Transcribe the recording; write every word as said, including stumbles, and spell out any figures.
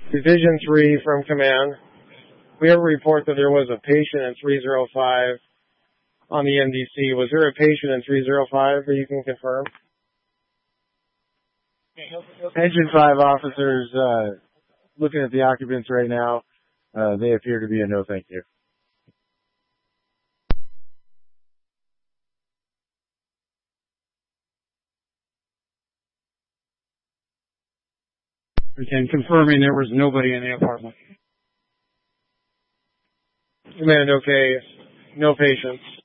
Division three from command. We have a report that there was a patient in three oh five on the N D C. Was there a patient in three oh five that you can confirm? Engine five officers uh, looking at the occupants right now. Uh, they appear to be a no thank you. And confirming there was nobody in the apartment. Command, okay. No patients.